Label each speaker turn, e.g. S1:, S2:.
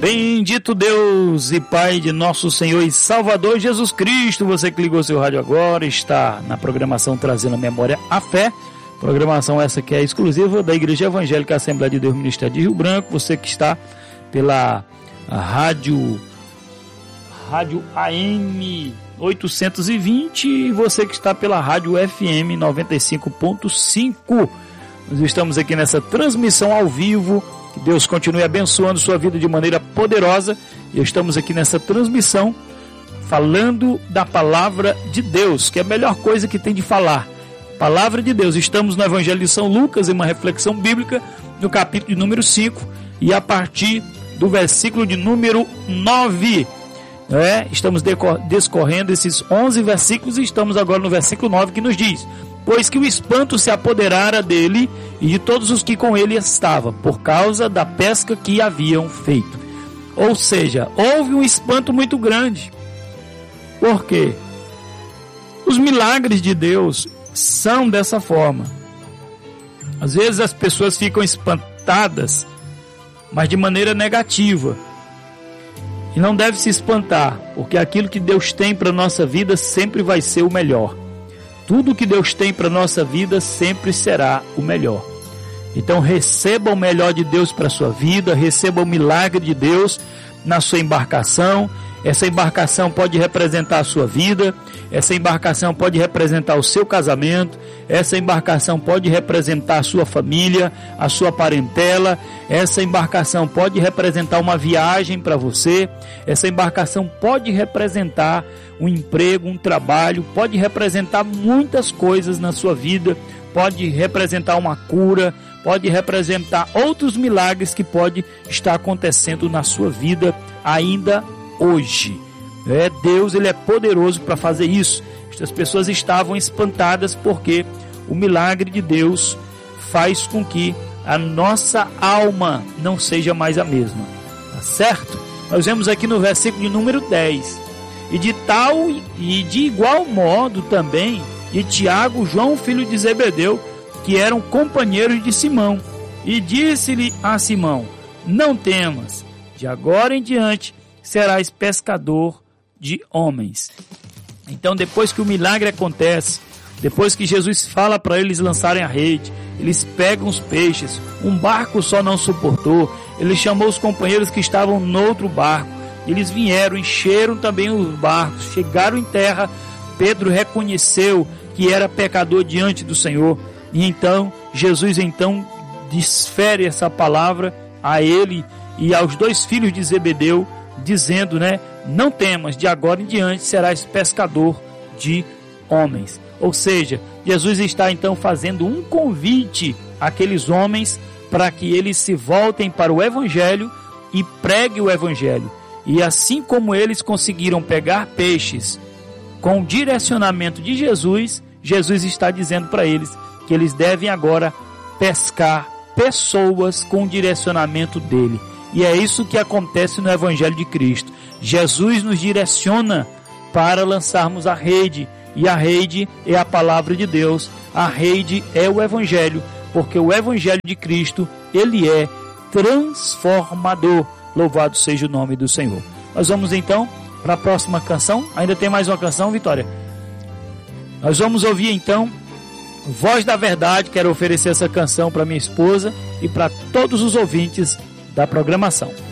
S1: Bendito Deus e Pai de nosso Senhor e Salvador Jesus Cristo. Você que ligou seu rádio agora está na programação Trazendo a Memória a Fé. Programação essa que é exclusiva da Igreja Evangélica Assembleia de Deus Ministério de Rio Branco. Você que está pela rádio AM 820 e você que está pela rádio FM 95.5. Nós estamos aqui nessa transmissão ao vivo. Que Deus continue abençoando sua vida de maneira poderosa. E estamos aqui nessa transmissão falando da palavra de Deus, que é a melhor coisa que tem de falar. Palavra de Deus. Estamos no Evangelho de São Lucas, em uma reflexão bíblica, no capítulo de número 5, e a partir do versículo de número 9. Estamos discorrendo esses 11 versículos e estamos agora no versículo 9, que nos diz: pois que o espanto se apoderara dele e de todos os que com ele estavam, por causa da pesca que haviam feito. Ou seja, houve um espanto muito grande. Por quê? Os milagres de Deus são dessa forma. Às vezes as pessoas ficam espantadas, mas de maneira negativa. E não deve se espantar, porque aquilo que Deus tem para a nossa vida sempre vai ser o melhor. Tudo que Deus tem para a nossa vida sempre será o melhor. Então receba o melhor de Deus para a sua vida, receba o milagre de Deus na sua embarcação. Essa embarcação pode representar a sua vida, essa embarcação pode representar o seu casamento, essa embarcação pode representar a sua família, a sua parentela, essa embarcação pode representar uma viagem para você, essa embarcação pode representar um emprego, um trabalho, pode representar muitas coisas na sua vida, pode representar uma cura, pode representar outros milagres que pode estar acontecendo na sua vida ainda hoje. Deus, ele é poderoso para fazer isso. Estas pessoas estavam espantadas porque o milagre de Deus faz com que a nossa alma não seja mais a mesma. Tá certo? Nós vemos aqui no versículo de número 10. E de igual modo também, e Tiago, João, filho de Zebedeu, que eram companheiros de Simão. E disse-lhe a Simão: não temas, de agora em diante serás pescador de homens. Então, depois que o milagre acontece, depois que Jesus fala para eles lançarem a rede, eles pegam os peixes, um barco só não suportou, ele chamou os companheiros que estavam no outro barco, eles vieram, encheram também os barcos, chegaram em terra. Pedro reconheceu que era pecador diante do Senhor, e então Jesus desfere essa palavra a ele e aos dois filhos de Zebedeu, dizendo, não temas, de agora em diante serás pescador de homens. Ou seja, Jesus está então fazendo um convite àqueles homens para que eles se voltem para o Evangelho e preguem o Evangelho. E assim como eles conseguiram pegar peixes com o direcionamento de Jesus, Jesus está dizendo para eles que eles devem agora pescar pessoas com o direcionamento dele. E é isso que acontece no Evangelho de Cristo. Jesus nos direciona para lançarmos a rede, e a rede é a palavra de Deus, a rede é o Evangelho, porque o Evangelho de Cristo, ele é transformador. Louvado seja o nome do Senhor. Nós vamos então para a próxima canção. Ainda tem mais uma canção, Vitória? Nós vamos ouvir então Voz da Verdade. Quero oferecer essa canção para minha esposa e para todos os ouvintes da programação.